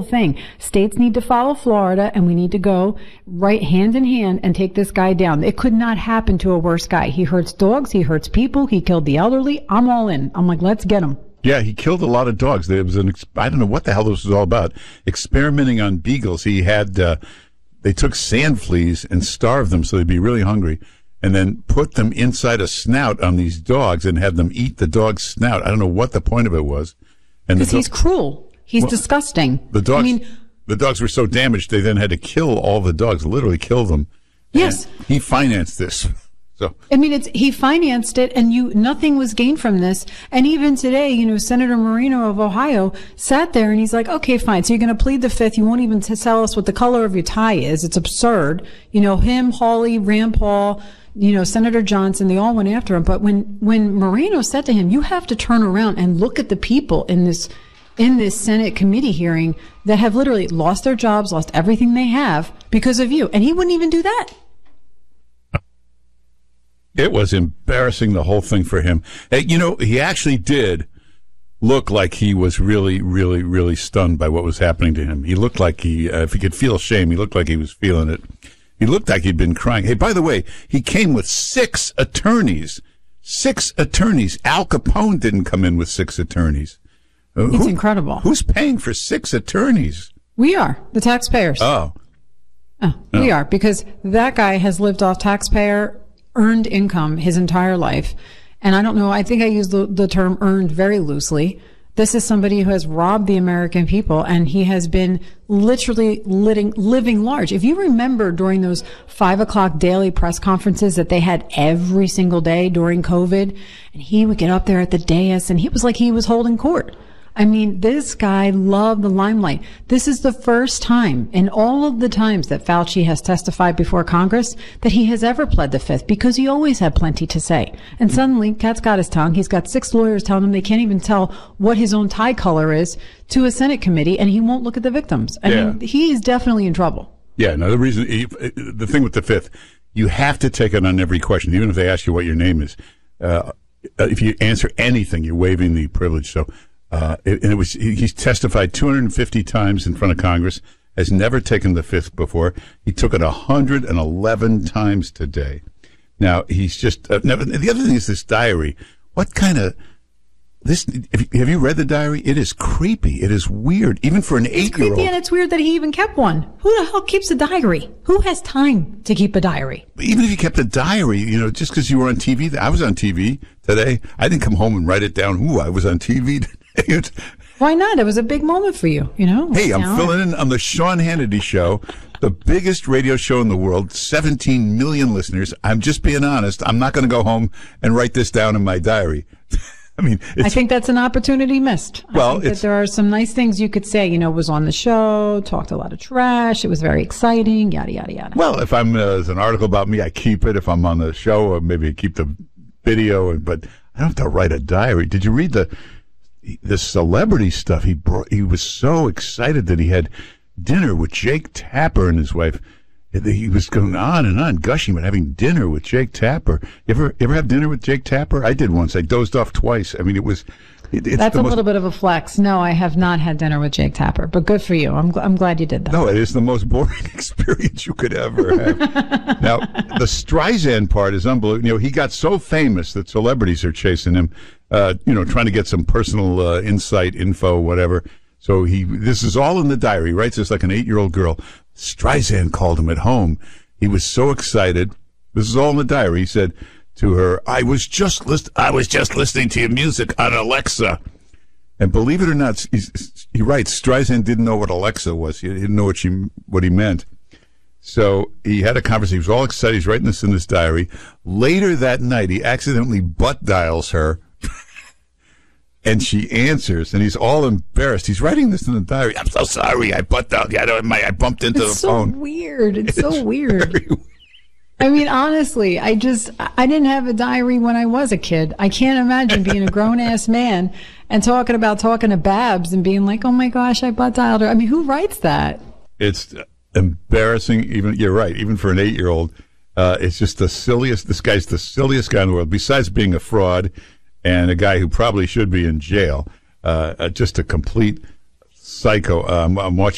thing. States need to follow Florida, and we need to go right hand in hand and take this guy down. It could not happen to a worse guy. He hurts dogs. He hurts people. He killed the elderly. I'm all in. I'm like, let's get him. Yeah, he killed a lot of dogs. There was I don't know what the hell this was all about. Experimenting on beagles. He had, they took sand fleas and starved them so they'd be really hungry, and then put them inside a snout on these dogs and had them eat the dog's snout. I don't know what the point of it was. Because he's cruel. He's disgusting. The dogs were so damaged they then had to kill all the dogs, literally kill them. Yes. And he financed this. So I mean, he financed it, and nothing was gained from this. And even today, Senator Moreno of Ohio sat there and he's like, okay, fine. So you're going to plead the fifth. You won't even tell us what the color of your tie is. It's absurd. Him, Hawley, Rand Paul, Senator Johnson, they all went after him. But when Moreno said to him, you have to turn around and look at the people in this Senate committee hearing that have literally lost their jobs, lost everything they have because of you. And he wouldn't even do that. It was embarrassing, the whole thing for him. He actually did look like he was really, really, really stunned by what was happening to him. He looked like if he could feel shame, he looked like he was feeling it. He looked like he'd been crying. Hey, by the way, he came with 6 attorneys. 6 attorneys. Al Capone didn't come in with 6 attorneys. It's incredible. Who's paying for 6 attorneys? We are, the taxpayers. Oh, we are, because that guy has lived off taxpayer earned income his entire life. And I don't know, I think I use the term earned very loosely. This is somebody who has robbed the American people, and he has been literally living large. If you remember during those 5 o'clock daily press conferences that they had every single day during COVID, and he would get up there at the dais and he was like he was holding court. I mean, this guy loved the limelight. This is the first time in all of the times that Fauci has testified before Congress that he has ever pled the fifth, because he always had plenty to say. And suddenly, cat's got his tongue. He's got 6 lawyers telling him they can't even tell what his own tie color is to a Senate committee, and he won't look at the victims. I mean, he is definitely in trouble. Yeah, no, the thing with the fifth, you have to take it on every question, even if they ask you what your name is. If you answer anything, you're waiving the privilege. So, he's testified 250 times in front of Congress, has never taken the fifth before. He took it 111 times today. Now, he's just, the other thing is this diary. What kind of, have you read the diary? It is creepy. It is weird, even for an 8-year-old. It's creepy, and it's weird that he even kept one. Who the hell keeps a diary? Who has time to keep a diary? Even if you kept a diary, just because you were on TV, I was on TV today. I didn't come home and write it down. Ooh, I was on TV today. Why not? It was a big moment for you, Hey, I'm filling in on the Sean Hannity Show, the biggest radio show in the world, 17 million listeners. I'm just being honest. I'm not going to go home and write this down in my diary. I think that's an opportunity missed. I think that there are some nice things you could say, was on the show, talked a lot of trash, it was very exciting, yada, yada, yada. Well, if there's an article about me, I keep it. If I'm on the show, or maybe I keep the video, but I don't have to write a diary. Did you read the celebrity stuff? He was so excited that he had dinner with Jake Tapper and his wife. He was going on and on, gushing about having dinner with Jake Tapper. You ever have dinner with Jake Tapper? I did once. I dozed off twice. I mean, that's a little bit of a flex. No, I have not had dinner with Jake Tapper, but good for you. I'm glad you did that. No, it is the most boring experience you could ever have. Now, the Streisand part is unbelievable. He got so famous that celebrities are chasing him, trying to get some personal insight, info, whatever. So this is all in the diary. He writes this like an 8-year-old girl. Streisand called him at home. He was so excited. This is all in the diary. He said to her, I was just listening to your music on Alexa. And believe it or not, he writes, Streisand didn't know what Alexa was. He didn't know what he meant. So he had a conversation. He was all excited. He's writing this in his diary. Later that night, he accidentally butt dials her. And she answers, and he's all embarrassed. He's writing this in the diary. I'm so sorry. I butt dialed you. I bumped into the phone. It's so weird. It's so weird. I mean, honestly, I didn't have a diary when I was a kid. I can't imagine being a grown-ass man and talking to Babs and being like, oh, my gosh, I butt dialed her. I mean, who writes that? It's embarrassing. You're right. Even for an 8-year-old, it's just the silliest. This guy's the silliest guy in the world, besides being a fraud and a guy who probably should be in jail. Just a complete psycho. I'm watching